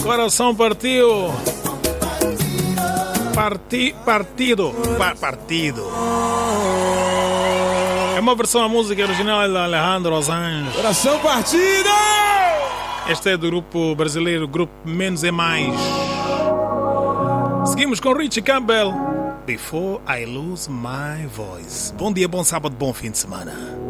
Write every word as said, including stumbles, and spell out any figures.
Coração partiu. Parti, partido. Pa, partido. É uma versão da música original de Alejandro Sanz. Coração partido! Este é do grupo brasileiro, Grupo Menos é Mais. Seguimos com Richie Campbell. Before I Lose My Voice. Bom dia, bom sábado, bom fim de semana.